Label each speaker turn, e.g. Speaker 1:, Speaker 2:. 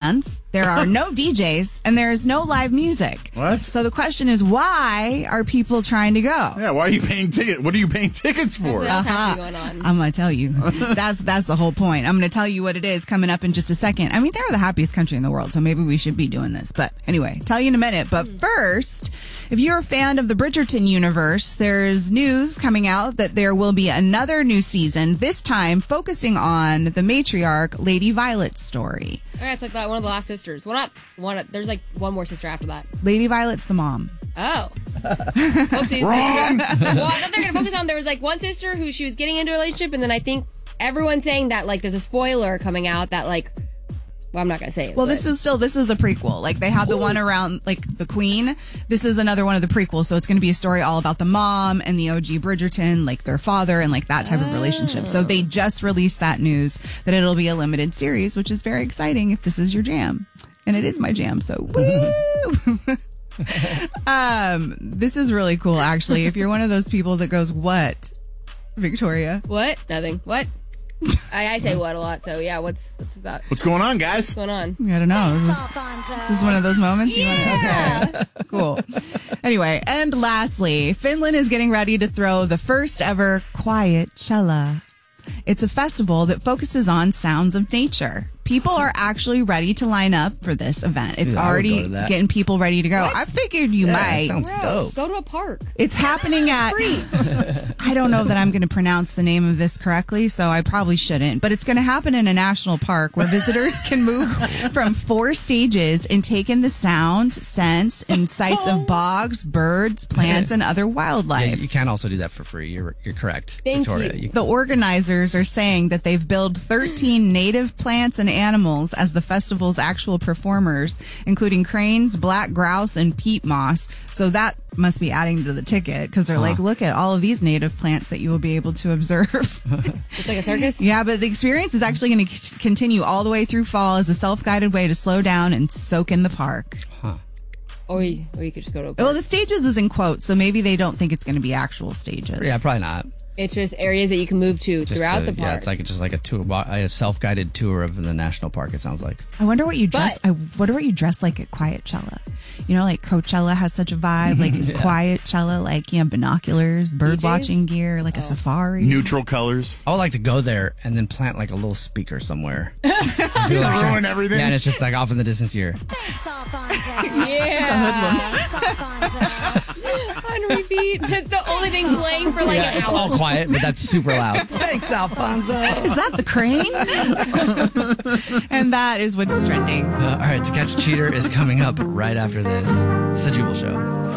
Speaker 1: bands, there are no DJs, and there is no live music.
Speaker 2: What?
Speaker 1: So the question is, why are people trying to go?
Speaker 2: Yeah, why are you paying tickets? What are you paying tickets for?
Speaker 3: What else has going on?
Speaker 1: I'm going to tell you. That's the whole point. I'm going to tell you what it is coming up in just a second. I mean, they're the happiest country in the world, so maybe we should be doing this. But anyway, tell you in a minute. But first, if you're a fan of the Bridgerton universe, there's news coming out that there will be another new season, this time focusing on the matriarch, Lady Violet's story.
Speaker 3: Okay, it's like that one of the last sisters. Well, not one. There's like one more sister after that.
Speaker 1: Lady Violet's the mom.
Speaker 3: Oh. Oopsies.
Speaker 2: Wrong.
Speaker 3: Well, I thought they were going to focus on, there was like one sister who she was getting into a relationship, and then I think everyone's saying that like there's a spoiler coming out that like, well, I'm not going to say it.
Speaker 1: Well,
Speaker 3: but
Speaker 1: this is a prequel. Like, they had the one around, like, the queen. This is another one of the prequels. So it's going to be a story all about the mom and the OG Bridgerton, like, their father and, like, that type of relationship. So they just released that news that it'll be a limited series, which is very exciting if this is your jam. And it is my jam, so woo! This is really cool, actually. If you're one of those people that goes, what, Victoria?
Speaker 3: What? Nothing. What? I say what a lot, so yeah, what's it about?
Speaker 2: What's going on, guys?
Speaker 3: What's going on?
Speaker 1: I don't know. This is one of those moments. Okay. Cool. Anyway, and lastly, Finland is getting ready to throw the first ever Quietcella. It's a festival that focuses on sounds of nature. People are actually ready to line up for this event. It's already getting people ready to go. I figured you might.
Speaker 4: Sounds dope.
Speaker 3: Go to a park.
Speaker 1: It's happening at, I don't know that I'm going to pronounce the name of this correctly, so I probably shouldn't, but it's going to happen in a national park where visitors can move from 4 stages and take in the sounds, scents, and sights of bogs, birds, plants, and other wildlife.
Speaker 4: Yeah, you can also do that for free. You're correct,
Speaker 3: Thank
Speaker 4: Victoria.
Speaker 3: you.
Speaker 1: The organizers are saying that they've billed 13 native plants and animals as the festival's actual performers, including cranes, black grouse, and peat moss. So that must be adding to the ticket because they're like, look at all of these native plants that you will be able to observe.
Speaker 3: It's like a circus?
Speaker 1: Yeah, but the experience is actually going to continue all the way through fall as a self-guided way to slow down and soak in the park.
Speaker 3: Or you could just go to a park.
Speaker 1: Well, the stages is in quotes, so maybe they don't think it's going to be actual stages.
Speaker 4: Yeah, probably not.
Speaker 3: It's just areas that you can move to throughout the park.
Speaker 4: Yeah, it's just like a tour, a self-guided tour of the national park. It sounds like.
Speaker 1: I wonder what you dress. I wonder what you dress like at Quietcella. You know, like Coachella has such a vibe. Like is Quietcella like binoculars, bird watching gear, like a safari,
Speaker 2: Neutral colors.
Speaker 4: I would like to go there and then plant like a little speaker somewhere.
Speaker 2: Ruin everything.
Speaker 4: Yeah, and it's just like off in the distance here.
Speaker 3: On repeat. That's the only thing playing for like an
Speaker 4: It's
Speaker 3: hour.
Speaker 4: all quiet, but that's super loud. Thanks, Alfonso.
Speaker 1: Is that the crane? And that is what's trending.
Speaker 4: All right, To Catch a Cheater is coming up right after this. It's the Jubal Show.